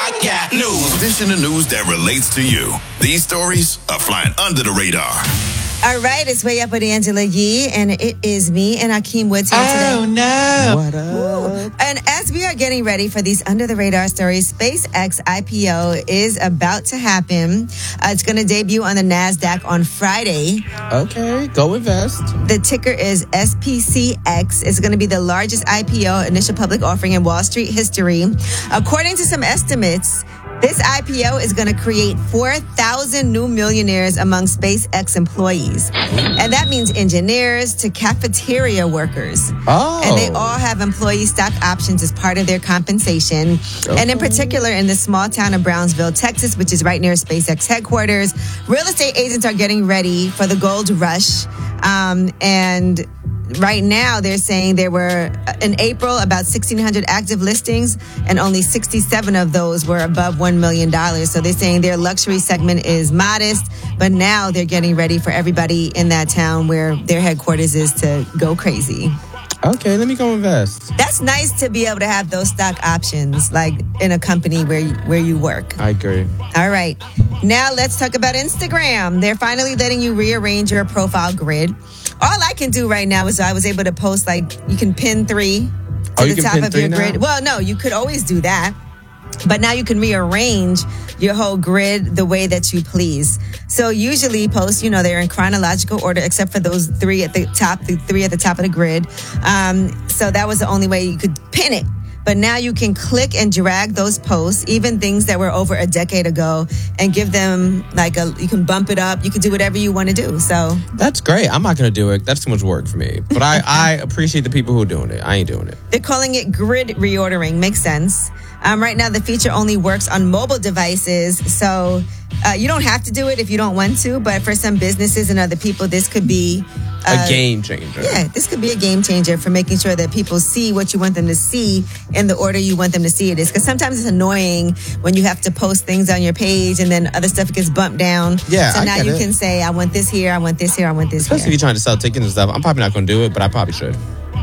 I got news. This in the news that relates to you. These stories are flying under the radar. All right, it's Way Up with Angela Yee, and it is me and Akeem Woods here today. Oh, no. What up? And as we are getting ready for these under-the-radar stories, SpaceX IPO is about to happen. It's going to debut on the NASDAQ on Friday. Okay, go invest. The ticker is SPCX. It's going to be the largest IPO, initial public offering in Wall Street history. According to some estimates, this IPO is going to create 4,000 new millionaires among SpaceX employees. And that means engineers to cafeteria workers. Oh. And they all have employee stock options as part of their compensation. Okay. And in particular, in the small town of Brownsville, Texas, which is right near SpaceX headquarters, real estate agents are getting ready for the gold rush. And right now, they're saying there were, in April, about 1,600 active listings, and only 67 of those were above $1 million. So they're saying their luxury segment is modest, but now they're getting ready for everybody in that town where their headquarters is to go crazy. Okay, let me go invest. That's nice to be able to have those stock options, like in a company where you work. I agree. All right. Now let's talk about Instagram. They're finally letting you rearrange your profile grid. All I can do right now is I was able to post, like, you can pin 3 to the top of your grid. Now? Well, no, you could always do that. But now you can rearrange your whole grid the way that you please. So usually posts, they're in chronological order, except for those 3 at the top, the 3 at the top of the grid. So that was the only way you could pin it. But now you can click and drag those posts, even things that were over a decade ago, and give them you can bump it up. You can do whatever you want to do. So that's great. I'm not going to do it. That's too much work for me. But I appreciate the people who are doing it. I ain't doing it. They're calling it grid reordering. Makes sense. Right now, the feature only works on mobile devices. So you don't have to do it if you don't want to. But for some businesses and other people, this could be a game changer. Yeah, this could be a game changer for making sure that people see what you want them to see in the order you want them to see it is. Because sometimes it's annoying when you have to post things on your page and then other stuff gets bumped down. Yeah, so now you can say, I want this here, I want this here, I want this Especially here. if you're trying to sell tickets and stuff. I'm probably not going to do it, but I probably should.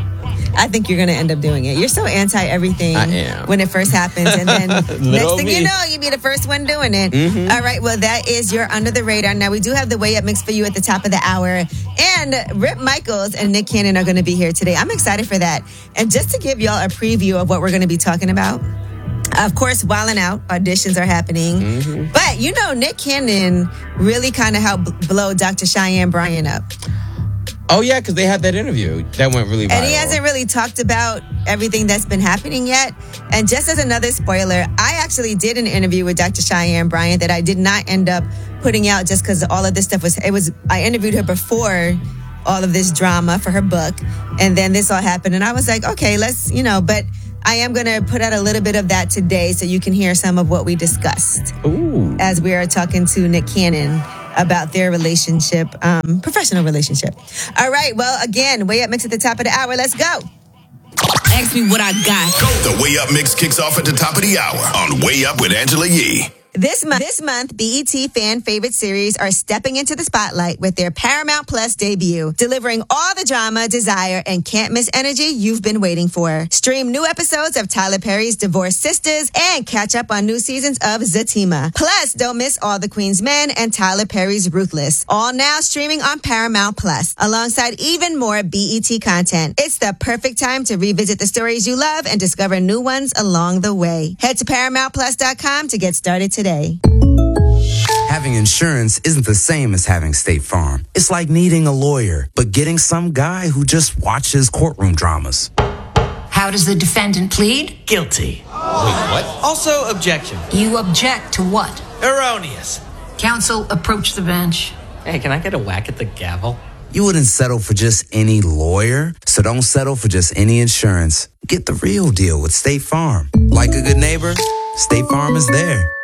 I think you're going to end up doing it. You're so anti-everything when it first happens. And then next thing you know, you'll be the first one doing it. Mm-hmm. All right. Well, that is your Under the Radar. Now, we do have the Way Up mix for you at the top of the hour. And Rip Michaels and Nick Cannon are going to be here today. I'm excited for that. And just to give y'all a preview of what we're going to be talking about, of course, Wildin' Out auditions are happening. Mm-hmm. But, Nick Cannon really kind of helped blow Dr. Cheyenne Bryant up. Oh, yeah, because they had that interview. That went really viral. And he hasn't really talked about everything that's been happening yet. And just as another spoiler, I actually did an interview with Dr. Cheyenne Bryant that I did not end up putting out just because all of this stuff I interviewed her before all of this drama for her book. And then this all happened. And I was like, okay, let's, but I am going to put out a little bit of that today so you can hear some of what we discussed. Ooh. As we are talking to Nick Cannon about their relationship, professional relationship. All right, well, again, Way Up Mix at the top of the hour. Let's go. Ask me what I got. The Way Up Mix kicks off at the top of the hour on Way Up with Angela Yee. This month, BET fan favorite series are stepping into the spotlight with their Paramount Plus debut, delivering all the drama, desire, and can't miss energy you've been waiting for. Stream new episodes of Tyler Perry's Divorced Sisters and catch up on new seasons of Zatima. Plus, don't miss All the Queen's Men and Tyler Perry's Ruthless. All now streaming on Paramount Plus, alongside even more BET content. It's the perfect time to revisit the stories you love and discover new ones along the way. Head to ParamountPlus.com to get started today. Having insurance isn't the same as having State Farm. It's like needing a lawyer, but getting some guy who just watches courtroom dramas. How does the defendant plead? Guilty. Wait, what? Also, objection. You object to what? Erroneous. Counsel, approach the bench. Hey, can I get a whack at the gavel? You wouldn't settle for just any lawyer, so don't settle for just any insurance. Get the real deal with State Farm. Like a good neighbor, State Farm is there.